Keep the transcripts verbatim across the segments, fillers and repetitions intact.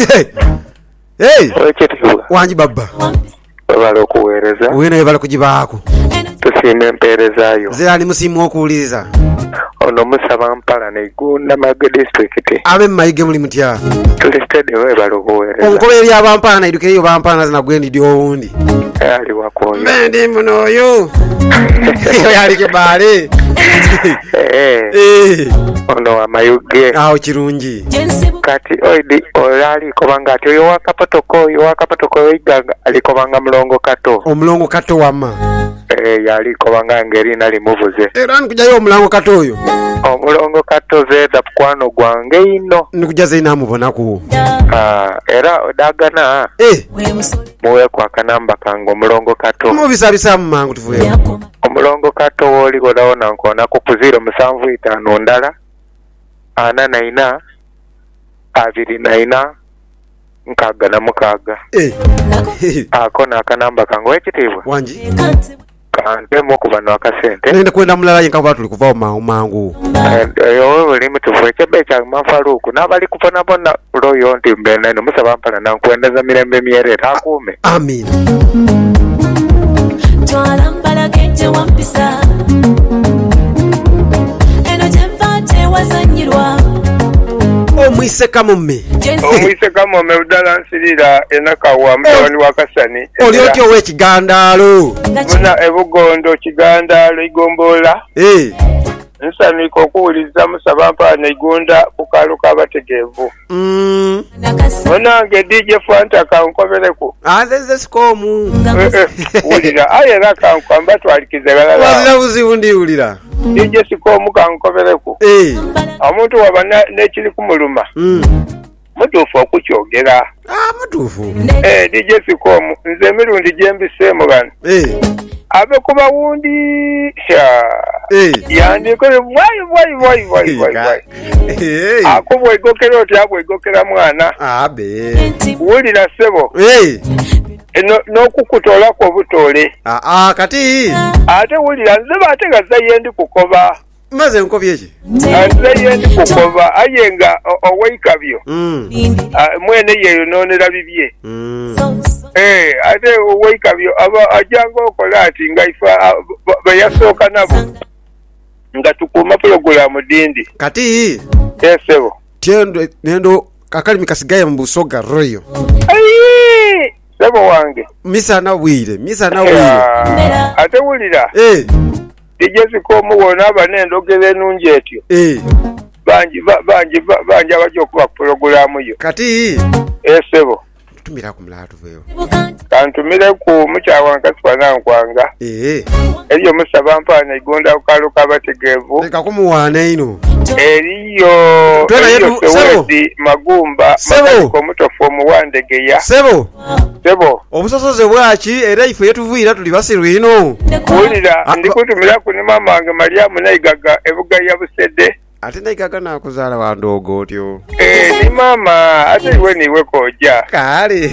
Hey. Wekitiibwa. Wanji baba. Bala okuweereza. Wena bala kugibaako. Tusiime empeerezaayo. Zira ali musimu okuwuliriza. Ono musaba Mpala ne Igunda Mayuge district. Abe Mayuge muli mutya. Tulistede we bala okuweereza. Onkoleri abampana idukeyo bampana zina gwendi dio wundi. Ali wakoyo. Bendi muno oyo. Yo yali ke bale. Eh. Eh. Ono wa Mayuge. Aho kirungi. Kati oidi olali kobanga ati oyo wakapotoko oyo wakapotoko wiganga alikobanga mulongo kato. Omulongo kato wama. Eh yali kobanga ngeri nali muvuze. Era nkujayo omulongo kato oyo. Omulongo kato zeda kwano gwange ino. Nikujaze ina mubonako. Ah era odagana. Eh. Muwe kwa kanamba kango omulongo kato. Mubisa bisa mangu tuvuye. Omulongo kato woli godaona nkona ku zero musanvu itaano ndala. Ana na ina. Abiri na ina. Nkaga na mukaga. Eh. Ako na kanamba kango ekitiibwa. Wanji. Kante moku bano akasente. Nenda kwenda mulala yenka batu likuva mangu mangu. Yo we limit fueke becha mafaruku nabali kupona bona royo nti mbene no musaba Mpala na nkwendeza mirembe myere takume. Amen. Twala Mpala kenje wampisa. Eno jemfate wazanyirwa. Omwise kamume. Omwise kamume udala nsirira enakawa mtawani wakasani. Oli otyo we kigandalo. Muna ebugondo kigandalo igombola. Eh. Nsani kokuuliza musaba Mpala ne Igunda kukaluka abategevu. Mm. Muna nge D J Fanta kankobereko. Ah there's skomu. Ulira ayera kankwamba twalikiza galala. Wazira buzi undi ulira. D J Sikomu kankobereko. Eh. Omuntu wabana nekiri kumuluma. Mm. Mutufu okukyogera. Ah mutufu. Eh D J Sikomu nze mirundi jembisemo bana. Eh. Abe kuba wundi ya. Eh. Yandi ko wai wai wai wai wai. Eh. Akubwo igokero tyabwo igokera mwana. Abe. Wulira sebo. Eh. No no kukutola ko butole. Ah ah kati. Ate wulira nze bate gazayendi kukoba. Maze nkobyeje. Nze yendi kukoba ayenga oweikabyo. Mm. Mwene yeyo nonera bibye. Mm. Eh ate oweikabyo aba ajanga okola ati ngaifa bayasoka nabo. Nga tukuma program dindi. Kati. Yesebo. Tiendo nendo kakali mikasigaye mbusoga royo. Ayi! Sebo wange. Misa na wire, misa na wire. Ate wulira. Eh. Dijezi ko muwona abanendo gele nunje etyo. Eh. Banji banji banji abajo kuba program yo. Kati. Esebo. Tumira ku mlatu veyo. Kantumire ku muchawa nkaswana nkwanga. Eh. Eriyo musaba Mpala ne Igunda kukaluka abategevu. Leka kumuwane ino. Eriyo Twena yetu sebo. Magumba sebo. Mutofu omuwandegeya. Sebo. Sebo. Obusosoze bwachi era ife yetuvuira tuli basiru ino. Kulira ndikutumira ku ni mama wange Mariamu Naigaga ebuga ya Busede. Ate Naigaga nakuzala wa ndogo otyo. Eh ni mama ate iwe niwe koja. Kale.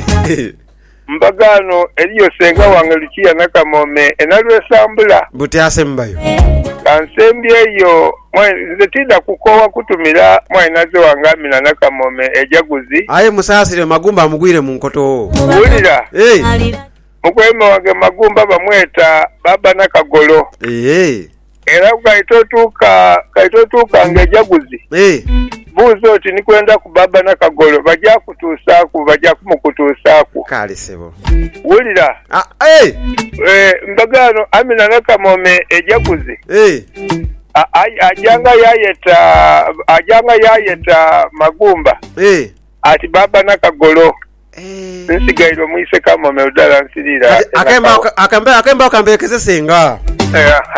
Mbagano eriyo senga wange Lukiya Nakamome enalwe sambula. Buti asembayo. Kansembyeyo nze tinda kukowa kutumira mwainaze wange Amina Nakamome ejaguzi. Aye musasire Magumba amugwire mu nkoto. Ulira. Eh. Mukwema wange Magumba bamweta Baba Nakagolo. Eh. Era kaitotuka kaitotuka ngejaguzi. Eh. Buzo oti nikwenda ku Baba Nakagolo bajja kutusaku bajja kumukutusaku. Kale sebo. Wulira. Ah eh. Eh mbagano Amina Nakamome ejaguzi. Eh. Ajanga yayeta ajanga yayeta Magumba. Eh. Ati Baba Nakagolo. Eh. Nsigairo muise Kamome udala nsirira. Akemba akemba akemba kambekeze senga. Eh.